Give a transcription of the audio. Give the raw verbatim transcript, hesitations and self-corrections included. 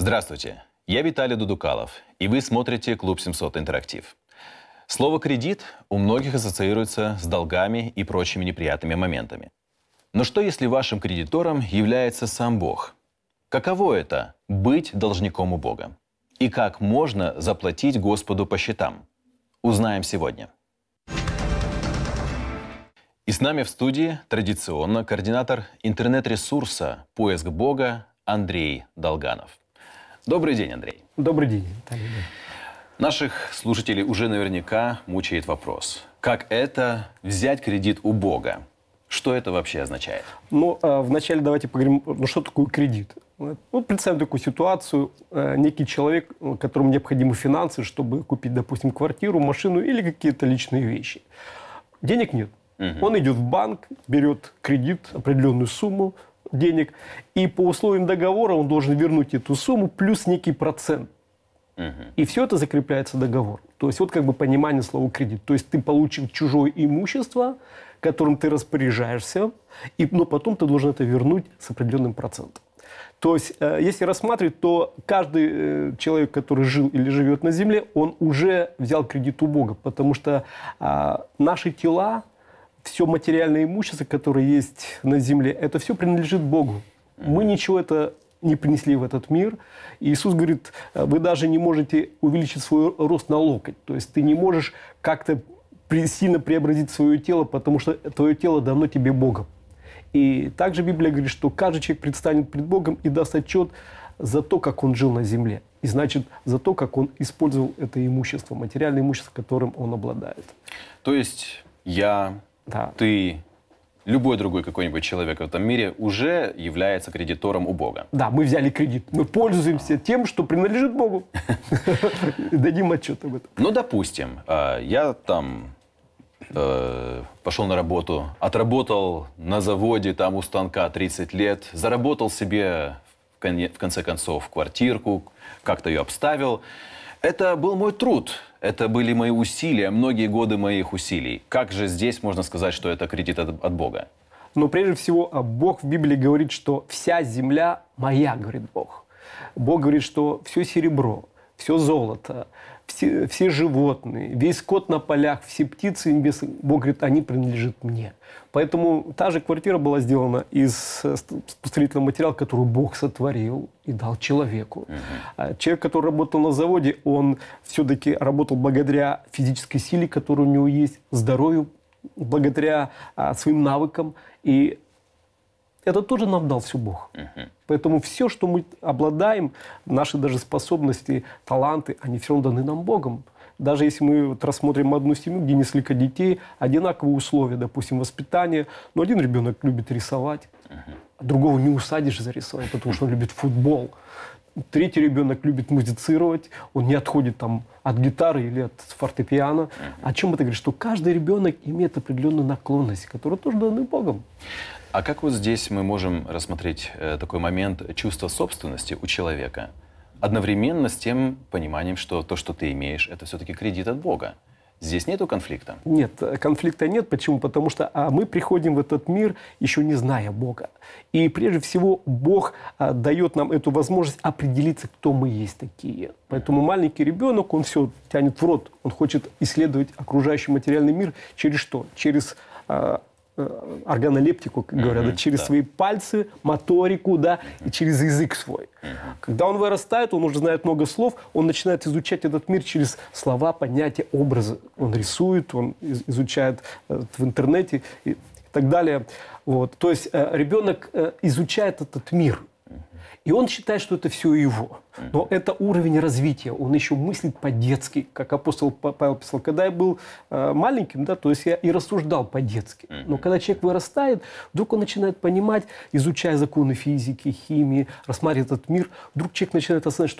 Здравствуйте, я Виталий Дудукалов, и вы смотрите «Клуб семьсот Интерактив». Слово «кредит» у многих ассоциируется с долгами и прочими неприятными моментами. Но что, если вашим кредитором является сам Бог? Каково это – быть должником у Бога? И как можно заплатить Господу по счетам? Узнаем сегодня. И с нами в студии традиционно координатор интернет-ресурса «Поиск Бога» Андрей Долганов. Добрый день, Андрей. Добрый день, Виталий. Наших слушателей уже наверняка мучает вопрос. Как это взять кредит у Бога? Что это вообще означает? Ну, вначале давайте поговорим, ну, что такое кредит. Ну, представим такую ситуацию. Некий человек, которому необходимы финансы, чтобы купить, допустим, квартиру, машину или какие-то личные вещи. Денег нет. Угу. Он идет в банк, берет кредит, определенную сумму денег, и по условиям договора он должен вернуть эту сумму плюс некий процент. Угу. И все это закрепляется договором. То есть вот как бы понимание слова кредит. То есть ты получил чужое имущество, которым ты распоряжаешься, и, но потом ты должен это вернуть с определенным процентом. То есть, э, если рассматривать, то каждый э, человек, который жил или живет на земле, он уже взял кредит у Бога, потому что э, наши тела, все материальное имущество, которое есть на земле, это все принадлежит Богу. Мы ничего это не принесли в этот мир. И Иисус говорит, вы даже не можете увеличить свой рост на локоть. То есть ты не можешь как-то сильно преобразить свое тело, потому что твое тело дано тебе Богом. И также Библия говорит, что каждый человек предстанет пред Богом и даст отчет за то, как он жил на земле. И значит, за то, как он использовал это имущество, материальное имущество, которым он обладает. То есть я... Да. Ты, любой другой какой-нибудь человек в этом мире уже является кредитором у Бога. Да, мы взяли кредит. Мы пользуемся тем, что принадлежит Богу. Дадим отчет об этом. Ну, допустим, я там пошел на работу, отработал на заводе там у станка тридцать лет, заработал себе в конце концов квартирку, как-то ее обставил. Это был мой труд, это были мои усилия, многие годы моих усилий. Как же здесь можно сказать, что это кредит от, от Бога? Но прежде всего, Бог в Библии говорит, что вся земля моя, говорит Бог. Бог говорит, что все серебро, все золото, все, все животные, весь скот на полях, все птицы небесные, Бог говорит, они принадлежат мне. Поэтому та же квартира была сделана из строительного материала, который Бог сотворил и дал человеку. Uh-huh. Человек, который работал на заводе, он все-таки работал благодаря физической силе, которая у него есть, здоровью, благодаря а, своим навыкам. И это тоже нам дал все Бог. Uh-huh. Поэтому все, что мы обладаем, наши даже способности, таланты, они все равно даны нам Богом. Даже если мы вот рассмотрим одну семью, где несколько детей, одинаковые условия, допустим, воспитания, но один ребенок любит рисовать, а другого не усадишь за рисование, потому что он любит футбол. Третий ребенок любит музицировать, он не отходит там от гитары или от фортепиано. О чем это говорит? Что каждый ребенок имеет определенную наклонность, которая тоже дана Богом. А как вот здесь мы можем рассмотреть э, такой момент чувства собственности у человека? Одновременно с тем пониманием, что то, что ты имеешь, это все-таки кредит от Бога. Здесь нету конфликта? Нет, конфликта нет. Почему? Потому что а, мы приходим в этот мир, еще не зная Бога. И прежде всего Бог а, дает нам эту возможность определиться, кто мы есть такие. Поэтому маленький ребенок, он все тянет в рот. Он хочет исследовать окружающий материальный мир через что? Через... А, органолептику, как говорят, mm-hmm, да, через да. свои пальцы, моторику, да, и через язык свой. Mm-hmm. Когда он вырастает, он уже знает много слов, он начинает изучать этот мир через слова, понятия, образы. Он рисует, он изучает э, в интернете и так далее. Вот. То есть э, ребенок э, изучает этот мир. И он считает, что это все его. Но это уровень развития. Он еще мыслит по-детски, как апостол Павел писал. Когда я был э, маленьким, да, то есть я и рассуждал по-детски. Но когда человек вырастает, вдруг он начинает понимать, изучая законы физики, химии, рассматривать этот мир, вдруг человек начинает осознавать, что